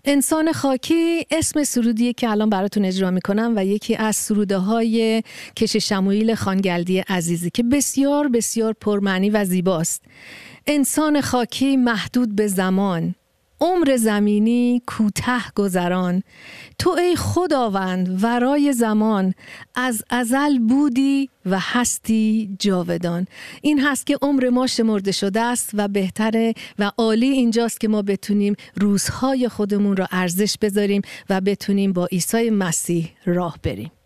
انسان خاکی اسم سرودیه که الان براتون اجرا میکنم و یکی از سروده های کش شموئیل خانگلدی عزیزی که بسیار بسیار پرمعنی و زیباست. انسان خاکی محدود به زمان، عمر زمینی کوتاه گذران، تو ای خداوند ورای زمان، از ازل بودی و هستی جاودان. این هست که عمر ما شمرده شده است و بهتره و عالی اینجاست که ما بتونیم روزهای خودمون را ارزش بذاریم و بتونیم با عیسی مسیح راه بریم.